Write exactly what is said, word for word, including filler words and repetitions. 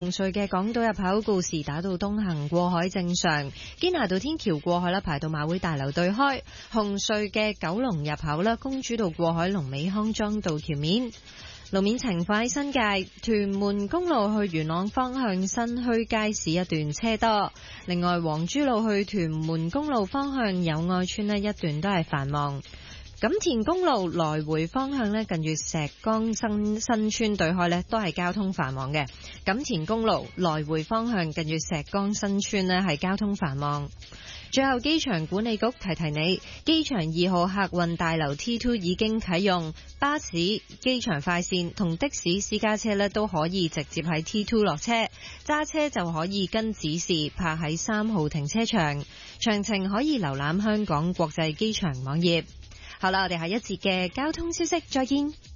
紅隧嘅港島入口告士打道東行過海正常，堅拿道天橋過海啦，排到馬會大樓對開。紅隧嘅九龍入口啦，公主道過海龍尾康莊道橋面。路面情況喺新界屯門公路去元朗方向新墟街市一段車多，另外黃珠路去屯門公路方向友愛村呢一段都係繁忙。錦田公路來回方向呢，近住石崗新新村對開呢都係交通繁忙嘅。錦田公路來回方向近住石崗新村呢係交通繁忙。最後，機場管理局提提你，機場二號客運大樓 T 二 已經啟用，巴士、機場快線同的士私家車呢都可以直接喺 T 二 落車，揸車就可以跟指示泊喺三號停車場。詳情可以瀏覽香港國際機場網頁。好啦，我哋下一節嘅交通消息再見。